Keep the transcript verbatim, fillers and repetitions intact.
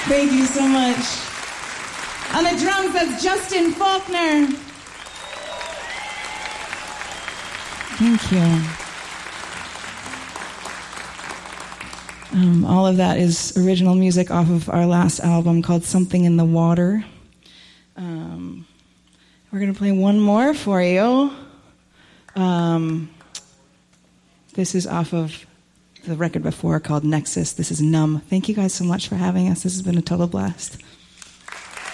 Thank you so much. On the drums, that's Justin Faulkner. Thank you. Um, all of that is original music off of our last album called Something in the Water. Um, we're going to play one more for you. Um, this is off of the record before called Nexus. This is Numb. Thank you guys so much for having us. This has been a total blast.